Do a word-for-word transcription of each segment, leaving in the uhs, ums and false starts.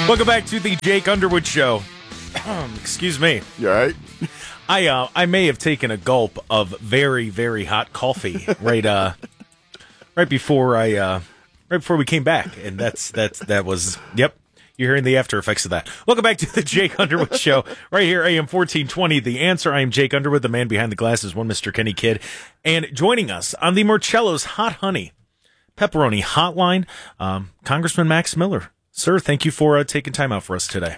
Welcome back to the Jake Underwood Show. Excuse me. You all right? I uh, I may have taken a gulp of very very hot coffee right uh right before I uh right before we came back, and that's that's that was yep. You're hearing the after effects of that. Welcome back to the Jake Underwood Show, right here, A M fourteen twenty. The Answer. I am Jake Underwood, the man behind the glasses, one Mister Kenny Kidd, and joining us on the Marcello's Hot Honey Pepperoni Hotline, um, Congressman Max Miller. Sir, thank you for uh, taking time out for us today.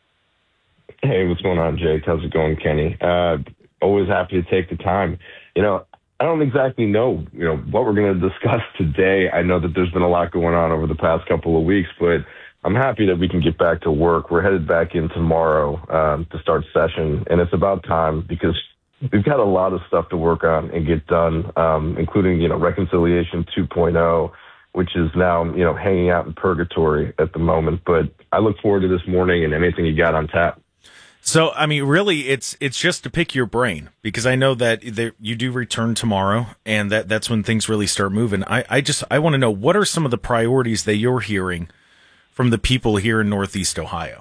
Hey, what's going on, Jake? How's it going, Kenny? Uh, always happy to take the time. You know, I don't exactly know, you know, what we're going to discuss today. I know that there's been a lot going on over the past couple of weeks, but I'm happy that we can get back to work. We're headed back in tomorrow um, to start session, and it's about time because we've got a lot of stuff to work on and get done, um, including, you know, Reconciliation two point oh, which is now, you know, hanging out in purgatory at the moment. But I look forward to this morning and anything you got on tap. So, I mean, really, it's it's just to pick your brain, because I know that there, you do return tomorrow, and that, that's when things really start moving. I, I just I want to know, what are some of the priorities that you're hearing from the people here in Northeast Ohio?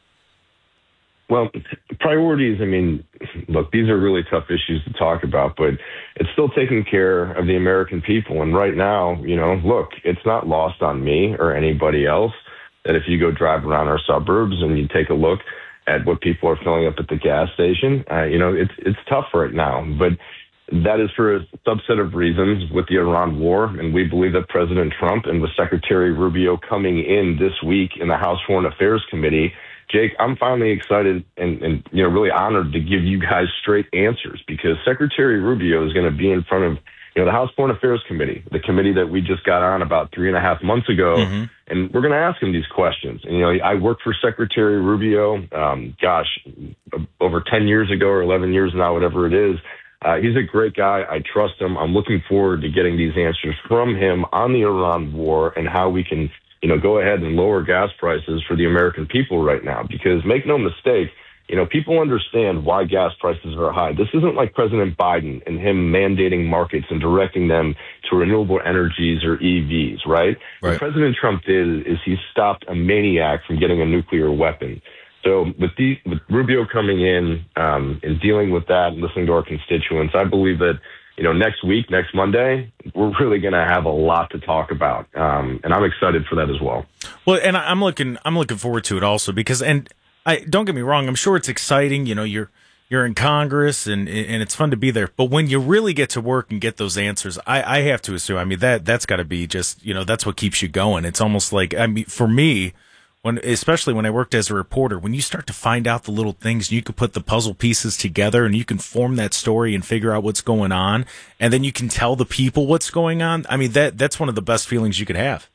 Well, priorities, I mean, look, these are really tough issues to talk about, but it's still taking care of the American people. And right now, you know, look, it's not lost on me or anybody else that if you go drive around our suburbs and you take a look at what people are filling up at the gas station, uh, you know, it's it's tough right now. But that is for a subset of reasons with the Iran war. And we believe that President Trump and with Secretary Rubio coming in this week in the House Foreign Affairs Committee, Jake, I'm finally excited and, and, you know, really honored to give you guys straight answers, because Secretary Rubio is going to be in front of, you know, the House Foreign Affairs Committee, the committee that we just got on about three and a half months ago. Mm-hmm. And we're going to ask him these questions. And, you know, I worked for Secretary Rubio, um, gosh, over ten years ago or eleven years now, whatever it is. Uh, he's a great guy. I trust him. I'm looking forward to getting these answers from him on the Iran war and how we can, you know, go ahead and lower gas prices for the American people right now. Because make no mistake, you know, people understand why gas prices are high. This isn't like President Biden and him mandating markets and directing them to renewable energies or E Vs, right? Right. What President Trump did is he stopped a maniac from getting a nuclear weapon. So with, the, with Rubio coming in um, and dealing with that and listening to our constituents, I believe that, you know, next week, next Monday, we're really going to have a lot to talk about. Um, and I'm excited for that as well. Well, and I'm looking, I'm looking forward to it also, because, and I don't get me wrong, I'm sure it's exciting. You know, you're, you're in Congress and, and it's fun to be there. But when you really get to work and get those answers, I, I have to assume, I mean, that, that's got to be just, you know, that's what keeps you going. It's almost like, I mean, for me, when, especially when I worked as a reporter, when you start to find out the little things, you can put the puzzle pieces together and you can form that story and figure out what's going on, and then you can tell the people what's going on. I mean, that that's one of the best feelings you could have.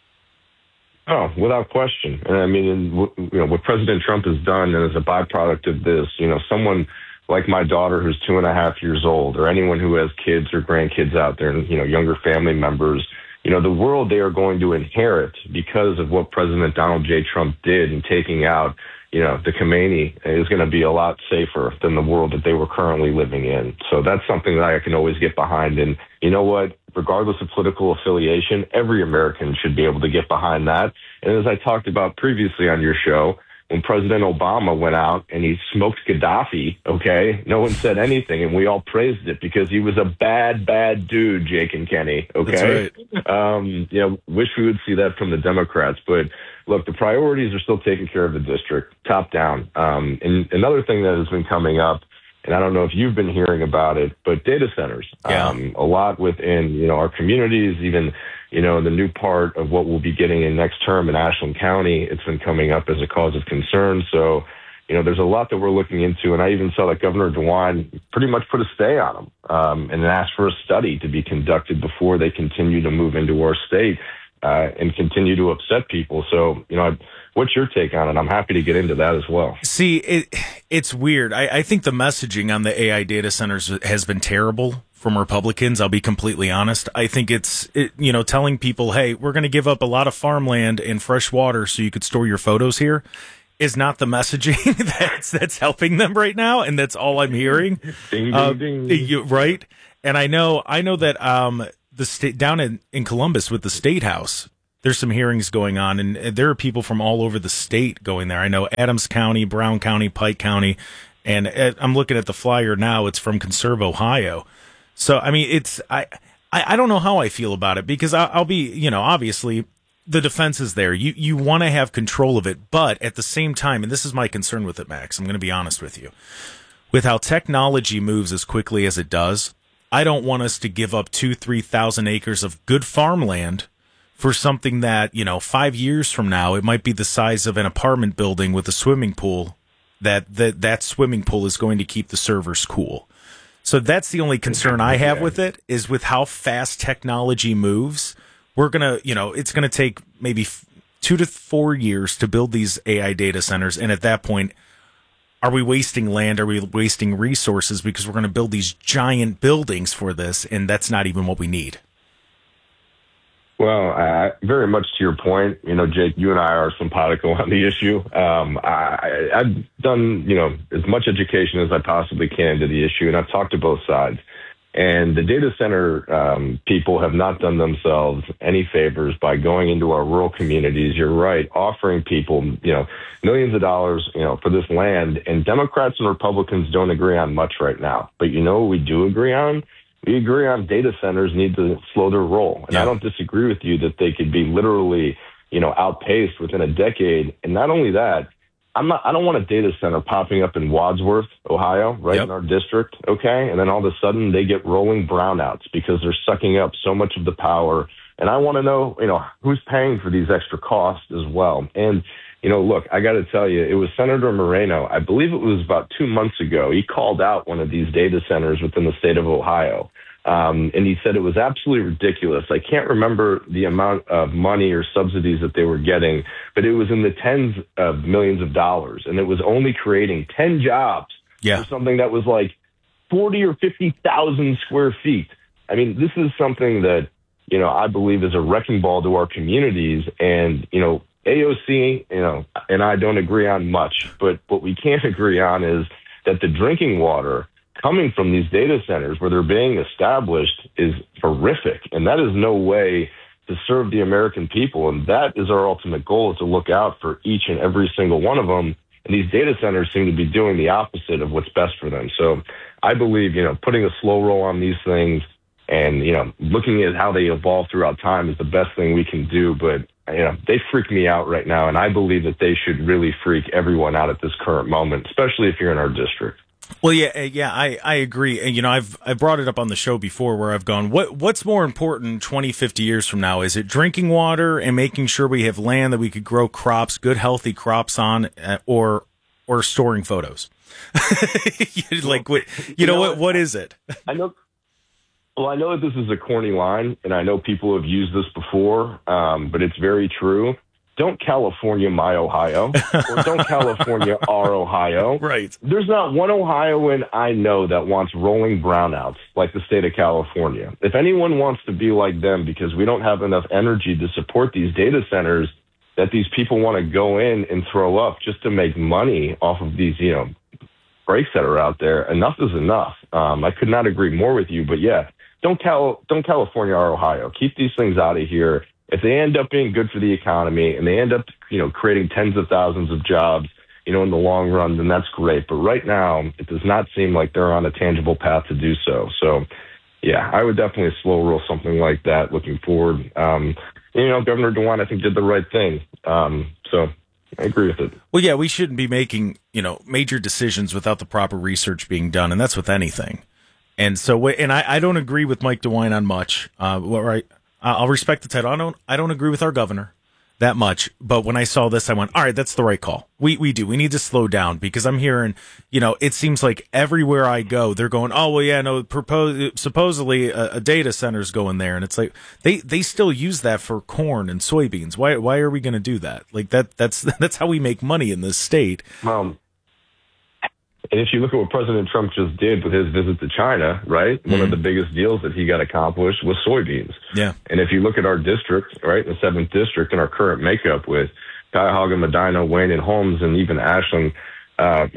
Oh, without question. And I mean, you know, what President Trump has done, and as a byproduct of this, you know, someone like my daughter who's two and a half years old, or anyone who has kids or grandkids out there, and, you know, younger family members, you know, the world they are going to inherit because of what President Donald J. Trump did in taking out, you know, the Khomeini is going to be a lot safer than the world that they were currently living in. So that's something that I can always get behind. And you know what? Regardless of political affiliation, every American should be able to get behind that. And as I talked about previously on your show, when President Obama went out and he smoked Gaddafi, okay, no one said anything, and we all praised it because he was a bad, bad dude, Jake and Kenny, okay? That's right. Um, you know, wish we would see that from the Democrats. But look, the priorities are still taking care of the district, top down. Um, and another thing that has been coming up, and I don't know if you've been hearing about it, but data centers, yeah. um, a lot within, you know, our communities, even, you know, the new part of what we'll be getting in next term in Ashland County, it's been coming up as a cause of concern. So, you know, there's a lot that we're looking into. And I even saw that Governor DeWine pretty much put a stay on them um, and asked for a study to be conducted before they continue to move into our state uh, and continue to upset people. So, you know, I, what's your take on it? I'm happy to get into that as well. See, it it's weird. I, I think the messaging on the A I data centers has been terrible from Republicans. I'll be completely honest. I think it's, it, you know, telling people, hey, we're going to give up a lot of farmland and fresh water so you could store your photos here is not the messaging that's that's helping them right now, and that's all I'm hearing. Ding, ding, uh, ding. You, right? And I know I know that um, the state down in, in Columbus with the State House, there's some hearings going on, and there are people from all over the state going there. I know Adams County, Brown County, Pike County, and I'm looking at the flyer now. It's from Conserve, Ohio. So, I mean, it's I I, I don't know how I feel about it, because I, I'll be, you know, obviously the defense is there. You you want to have control of it, but at the same time, and this is my concern with it, Max, I'm going to be honest with you, with how technology moves as quickly as it does, I don't want us to give up two, three thousand acres of good farmland for something that, you know, five years from now, it might be the size of an apartment building with a swimming pool, that that, that swimming pool is going to keep the servers cool. So that's the only concern I have with it, is with how fast technology moves. We're going to, you know, it's going to take maybe f- two to four years to build these A I data centers. And at that point, are we wasting land? Are we wasting resources because we're going to build these giant buildings for this? And that's not even what we need. Well, uh, very much to your point, you know, Jake, you and I are simpatico on the issue. Um, I, I've done, you know, as much education as I possibly can to the issue, and I've talked to both sides. And the data center um, people have not done themselves any favors by going into our rural communities. You're right, offering people, you know, millions of dollars, you know, for this land. And Democrats and Republicans don't agree on much right now. But you know what we do agree on? We agree on data centers need to slow their roll. And yeah. I don't disagree with you that they could be literally, you know, outpaced within a decade. And not only that, I'm not, I don't want a data center popping up in Wadsworth, Ohio, right yep. in our district, okay? And then all of a sudden they get rolling brownouts because they're sucking up so much of the power. And I want to know, you know, who's paying for these extra costs as well. And, you know, look, I got to tell you, it was Senator Moreno, I believe it was about two months ago, he called out one of these data centers within the state of Ohio. Um, and he said it was absolutely ridiculous. I can't remember the amount of money or subsidies that they were getting, but it was in the tens of millions of dollars. And it was only creating ten jobs yeah. for something that was like forty or fifty thousand square feet. I mean, this is something that, you know, I believe is a wrecking ball to our communities. And, you know, A O C, you know, and I don't agree on much, but what we can't agree on is that the drinking water coming from these data centers where they're being established is horrific. And that is no way to serve the American people. And that is our ultimate goal, is to look out for each and every single one of them. And these data centers seem to be doing the opposite of what's best for them. So I believe, you know, putting a slow roll on these things and, you know, looking at how they evolve throughout time is the best thing we can do. But, you know, they freak me out right now. And I believe that they should really freak everyone out at this current moment, especially if you're in our district. Well, yeah, yeah, I, I agree. And, you know, I've I brought it up on the show before where I've gone, what what's more important twenty, fifty years from now? Is it drinking water and making sure we have land that we could grow crops, good, healthy crops on, uh, or or storing photos? Like, what, you, you know, know what? What is it? I know. Well, I know that this is a corny line, and I know people have used this before, um, but it's very true. Don't California my Ohio, or don't California our Ohio. Right. There's not one Ohioan I know that wants rolling brownouts like the state of California. If anyone wants to be like them because we don't have enough energy to support these data centers that these people want to go in and throw up just to make money off of these, you know, breaks that are out there, enough is enough. Um, I could not agree more with you, but yeah, don't Cal- don't California our Ohio. Keep these things out of here. If they end up being good for the economy and they end up, you know, creating tens of thousands of jobs, you know, in the long run, then that's great. But right now, it does not seem like they're on a tangible path to do so. So, yeah, I would definitely slow roll something like that looking forward. Um, you know, Governor DeWine, I think, did the right thing. Um, so I agree with it. Well, yeah, we shouldn't be making, you know, major decisions without the proper research being done. And that's with anything. And so, and I, I don't agree with Mike DeWine on much. Uh, right. I'll respect the title. I don't. I don't agree with our governor that much. But when I saw this, I went, "All right, that's the right call. We we do. We need to slow down because I'm hearing, you know, it seems like everywhere I go, they're going, oh well, yeah, no, propose supposedly a, a data center's going there, and it's like they, they still use that for corn and soybeans. Why why are we going to do that? Like that that's that's how we make money in this state. Um, And if you look at what President Trump just did with his visit to China, right, mm-hmm. one of the biggest deals that he got accomplished was soybeans. Yeah. And if you look at our district, right, the seventh district and our current makeup with Cuyahoga, Medina, Wayne, and Holmes, and even Ashland, uh, you know,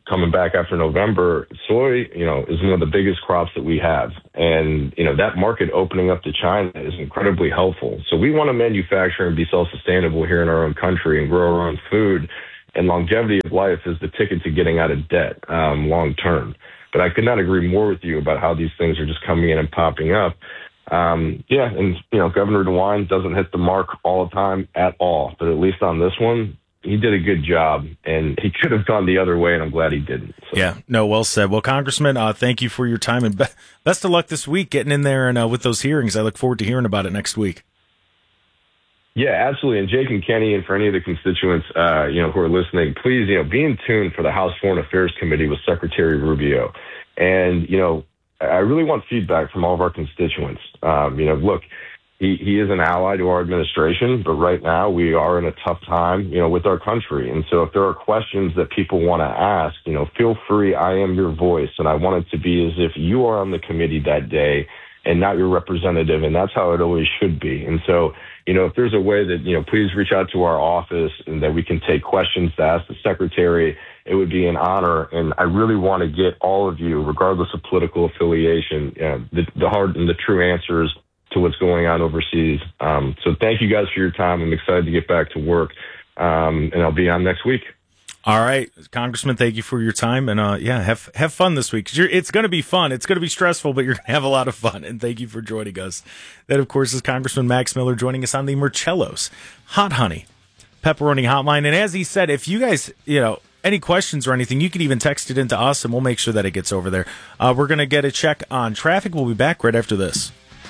coming back after November, soy, you know, is one of the biggest crops that we have. And, you know, that market opening up to China is incredibly helpful. So we want to manufacture and be self-sustainable here in our own country and grow our own food. And longevity of life is the ticket to getting out of debt um, long term. But I could not agree more with you about how these things are just coming in and popping up. Um, yeah, and, you know, Governor DeWine doesn't hit the mark all the time at all. But at least on this one, he did a good job, and he could have gone the other way, and I'm glad he didn't. So. Yeah, no, well said. Well, Congressman, uh, thank you for your time, and be- best of luck this week getting in there and uh, with those hearings. I look forward to hearing about it next week. Yeah, absolutely. And Jake and Kenny, and for any of the constituents, uh, you know, who are listening, please, you know, be in tune for the House Foreign Affairs Committee with Secretary Rubio. And, you know, I really want feedback from all of our constituents. Um, you know, look, He, he is an ally to our administration, but right now we are in a tough time, you know, with our country. And so if there are questions that people want to ask, you know, feel free. I am your voice. And I want it to be as if you are on the committee that day and not your representative. And that's how it always should be. And so, you know, if there's a way that, you know, please reach out to our office and that we can take questions to ask the secretary, it would be an honor. And I really want to get all of you, regardless of political affiliation, uh, the, the hard and the true answers to what's going on overseas. Um, so thank you guys for your time. I'm excited to get back to work, um, and I'll be on next week. All right, Congressman, thank you for your time, and uh, yeah, have have fun this week. 'Cause you're, it's going to be fun. It's going to be stressful, but you're going to have a lot of fun, and thank you for joining us. That, of course, is Congressman Max Miller joining us on the Murcello's Hot Honey Pepperoni Hotline. And as he said, if you guys, you know, any questions or anything, you can even text it into us, and we'll make sure that it gets over there. Uh, we're going to get a check on traffic. We'll be back right after this.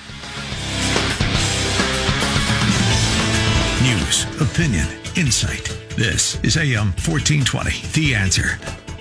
News, opinion, insight. This is A M fourteen twenty, The Answer.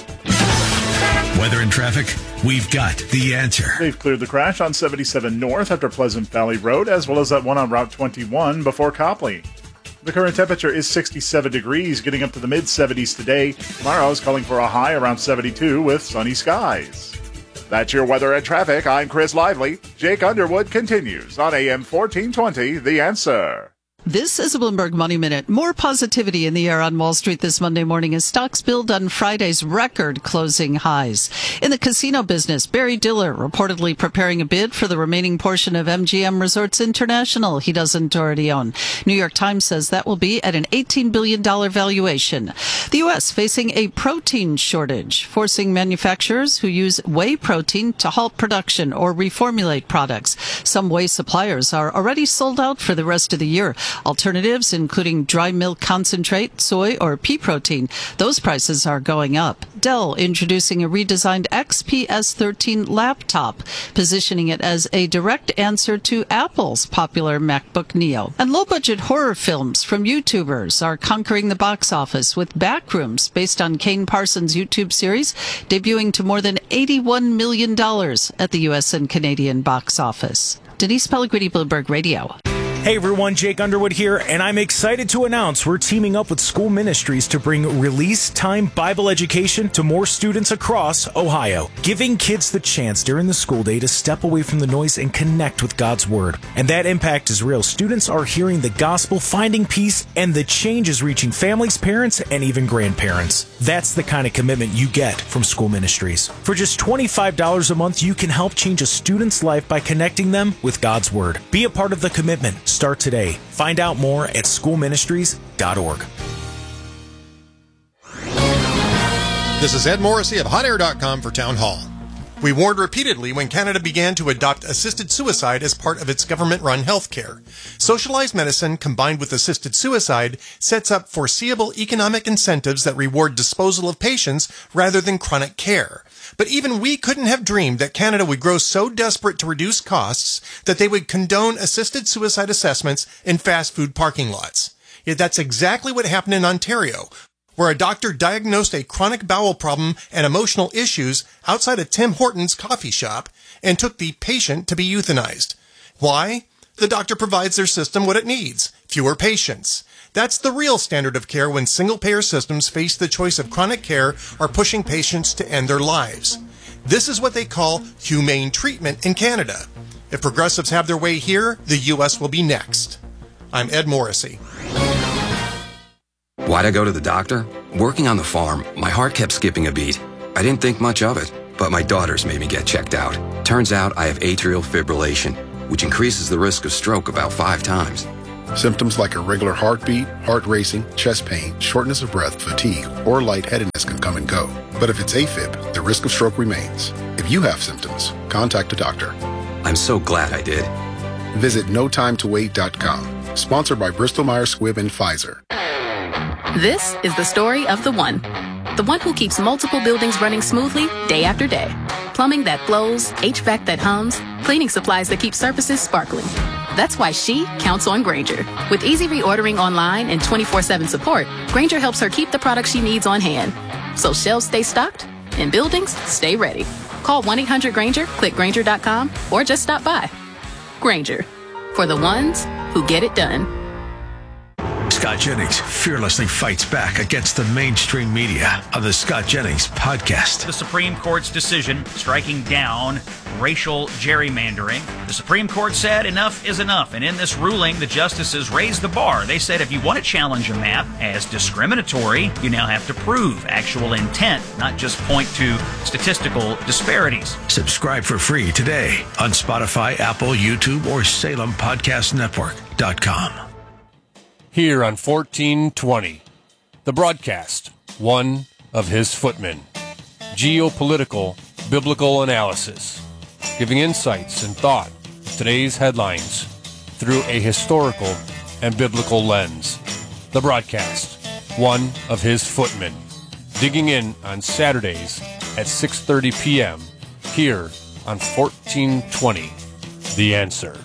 Weather and traffic, we've got the answer. They've cleared the crash on seventy-seven North after Pleasant Valley Road, as well as that one on Route twenty-one before Copley. The current temperature is sixty-seven degrees, getting up to the mid-seventies today. Tomorrow is calling for a high around seventy-two with sunny skies. That's your weather and traffic. I'm Chris Lively. Jake Underwood continues on A M fourteen twenty, The Answer. This is a Bloomberg Money Minute. More positivity in the air on Wall Street this Monday morning as stocks build on Friday's record closing highs. In the casino business, Barry Diller reportedly preparing a bid for the remaining portion of M G M Resorts International he doesn't already own. New York Times says that will be at an eighteen billion dollars valuation. The U S facing a protein shortage, forcing manufacturers who use whey protein to halt production or reformulate products. Some whey suppliers are already sold out for the rest of the year. Alternatives, including dry milk concentrate, soy, or pea protein, those prices are going up. Dell introducing a redesigned X P S thirteen laptop, positioning it as a direct answer to Apple's popular MacBook Neo. And low-budget horror films from YouTubers are conquering the box office, with Backrooms, based on Kane Parsons' YouTube series, debuting to more than eighty-one million dollars at the U S and Canadian box office. Denise Pellegrini, Bloomberg Radio. Hey everyone, Jake Underwood here, and I'm excited to announce we're teaming up with School Ministries to bring Release Time Bible education to more students across Ohio, giving kids the chance during the school day to step away from the noise and connect with God's Word. And that impact is real. Students are hearing the gospel, finding peace, and the change is reaching families, parents, and even grandparents. That's the kind of commitment you get from School Ministries. For just twenty-five dollars a month, you can help change a student's life by connecting them with God's Word. Be a part of the commitment. Start today. Find out more at school ministries dot org. This is Ed Morrissey of hot air dot com for Town Hall. We warned repeatedly when Canada began to adopt assisted suicide as part of its government-run health care. Socialized medicine combined with assisted suicide sets up foreseeable economic incentives that reward disposal of patients rather than chronic care. But even we couldn't have dreamed that Canada would grow so desperate to reduce costs that they would condone assisted suicide assessments in fast food parking lots. Yet that's exactly what happened in Ontario, where a doctor diagnosed a chronic bowel problem and emotional issues outside a Tim Hortons coffee shop and took the patient to be euthanized. Why? The doctor provides their system what it needs: fewer patients. That's the real standard of care when single-payer systems face the choice of chronic care or pushing patients to end their lives. This is what they call humane treatment in Canada. If progressives have their way here, the U S will be next. I'm Ed Morrissey. Why'd I go to the doctor? Working on the farm, my heart kept skipping a beat. I didn't think much of it, but my daughters made me get checked out. Turns out I have atrial fibrillation, which increases the risk of stroke about five times. Symptoms like irregular heartbeat, heart racing, chest pain, shortness of breath, fatigue, or lightheadedness can come and go. But if it's AFib, the risk of stroke remains. If you have symptoms, contact a doctor. I'm so glad I did. Visit no time to wait dot com. Sponsored by Bristol Myers Squibb and Pfizer. This is the story of the one. The one who keeps multiple buildings running smoothly day after day. Plumbing that flows, H V A C that hums, cleaning supplies that keep surfaces sparkling. That's why she counts on Grainger. With easy reordering online and twenty-four seven support, Grainger helps her keep the products she needs on hand. So shelves stay stocked and buildings stay ready. Call one eight hundred Grainger, click Grainger dot com, or just stop by. Grainger, for the ones who get it done. Scott Jennings fearlessly fights back against the mainstream media on the Scott Jennings podcast. The Supreme Court's decision striking down racial gerrymandering. The Supreme Court said enough is enough, and in this ruling, the justices raised the bar. They said if you want to challenge a map as discriminatory, you now have to prove actual intent, not just point to statistical disparities. Subscribe for free today on Spotify, Apple, YouTube, or Salem Podcast Network dot com. Here on fourteen twenty, the broadcast, one of his footmen. Geopolitical, biblical analysis, giving insights and thought to today's headlines through a historical and biblical lens. The broadcast, one of his footmen, digging in on Saturdays at six thirty p.m. here on fourteen twenty, The Answer.